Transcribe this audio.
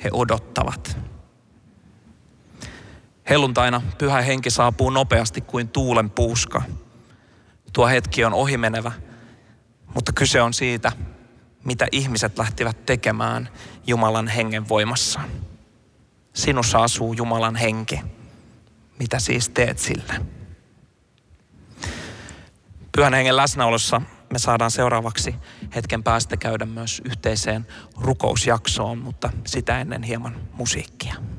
he odottavat. Helluntaina Pyhä Henki saapuu nopeasti kuin tuulen puuska. Tuo hetki on ohimenevä, mutta kyse on siitä, mitä ihmiset lähtivät tekemään Jumalan hengen voimassa. Sinussa asuu Jumalan henki. Mitä siis teet sille? Pyhän hengen läsnäolossa me saadaan seuraavaksi hetken päästä käydä myös yhteiseen rukousjaksoon, mutta sitä ennen hieman musiikkia.